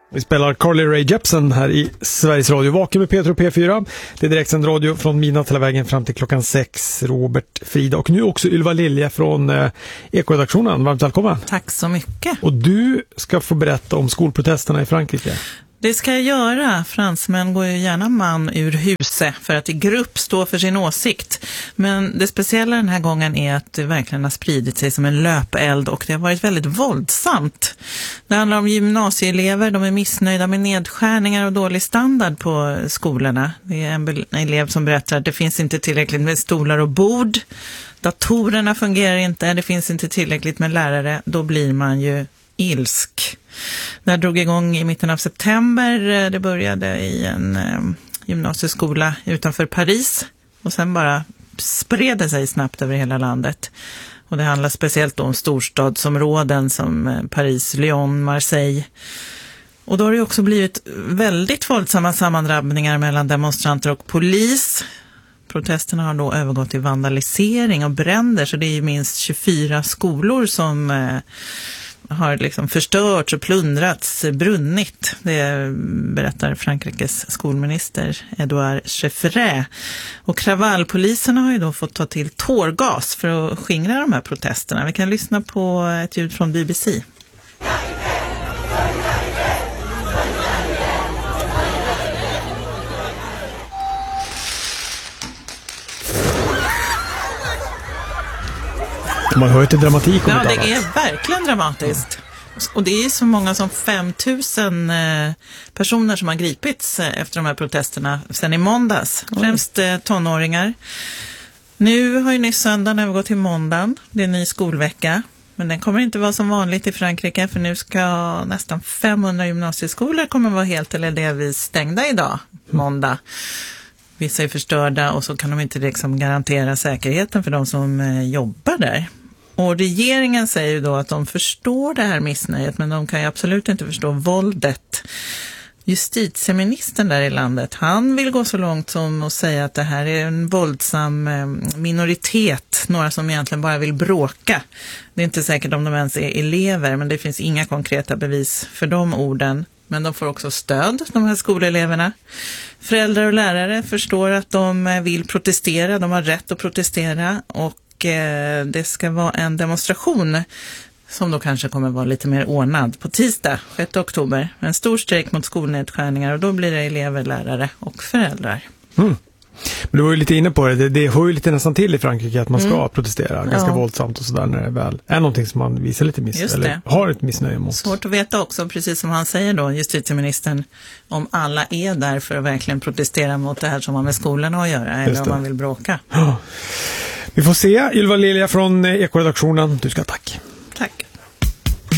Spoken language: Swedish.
Vi spelar Carly Rae Jepsen här i Sveriges Radio. Vaken med Peter och P4. Det är direktsänd radio från midnatt hela vägen fram till klockan 6. Robert, Frida och nu också Ylva Lilja från Ekoredaktionen. Varmt välkommen. Tack så mycket. Och du ska få berätta om skolprotesterna i Frankrike. Det ska jag göra. Fransmän går ju gärna man ur huset för att i grupp stå för sin åsikt. Men det speciella den här gången är att det verkligen har spridit sig som en löpeld och det har varit väldigt våldsamt. Det handlar om gymnasieelever, de är missnöjda med nedskärningar och dålig standard på skolorna. Det är en elev som berättar att det finns inte tillräckligt med stolar och bord. Datorerna fungerar inte, det finns inte tillräckligt med lärare. Då blir man ju ilsk. Det här drog igång i mitten av september. Det började i en gymnasieskola utanför Paris och sen bara spred det sig snabbt över hela landet. Och det handlar speciellt om storstadsområden som Paris, Lyon, Marseille. Och då har det också blivit väldigt våldsamma sammandrabbningar mellan demonstranter och polis. Protesterna har då övergått till vandalisering och bränder, så det är ju minst 24 skolor som har liksom förstörts och plundrats, brunnit. Det berättar Frankrikes skolminister Edouard Chevré. Och kravallpoliserna har ju då fått ta till tårgas för att skingra de här protesterna. Vi kan lyssna på ett ljud från BBC. Man hör inte dramatik om ja, det är verkligen dramatiskt. Och det är så många som 5000 personer som har gripits efter de här protesterna sedan i måndags. Främst tonåringar. Nu har ju nyss söndagen övergått till måndagen. Det är en ny skolvecka. Men den kommer inte vara som vanligt i Frankrike, för nu ska nästan 500 gymnasieskolor kommer vara helt eller delvis stängda idag, måndag. Vissa är förstörda och så kan de inte liksom garantera säkerheten för de som jobbar där. Och regeringen säger ju då att de förstår det här missnöjet, men de kan ju absolut inte förstå våldet. Justitieministern där i landet, han vill gå så långt som att säga att det här är en våldsam minoritet, några som egentligen bara vill bråka. Det är inte säkert om de ens är elever, men det finns inga konkreta bevis för de orden. Men de får också stöd, de här skoleleverna. Föräldrar och lärare förstår att de vill protestera, de har rätt att protestera, och det ska vara en demonstration som då kanske kommer vara lite mer ordnad på tisdag, 6 oktober. En stor strejk mot skolnedskärningar, och då blir det elever, lärare och föräldrar. Men du var ju lite inne på det. Det hör ju lite nästan till i Frankrike att man ska protestera ganska våldsamt och sådär när det väl är någonting som man visar lite missnöje eller har ett missnöje mot. Svårt att veta också, precis som han säger då, justitieministern, om alla är där för att verkligen protestera mot det här som har med skolorna att göra eller om man vill bråka. Ja. Vi får se. Ylva Lilja från Ekoredaktionen. Du ska tack.